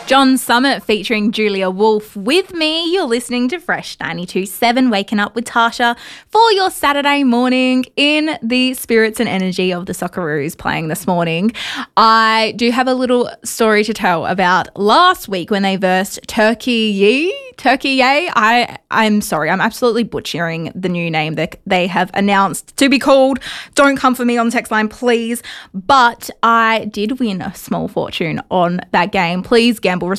John Summit featuring Julia Wolfe with me. You're listening to Fresh 92.7, waking up with Tasha for your Saturday morning in the spirits and energy of the Socceroos playing this morning. I do have a little story to tell about last week when they versed Turkey. I'm sorry, I'm absolutely butchering the new name that they have announced to be called. Don't come for me on the text line, please. But I did win a small fortune on that game. Please gamble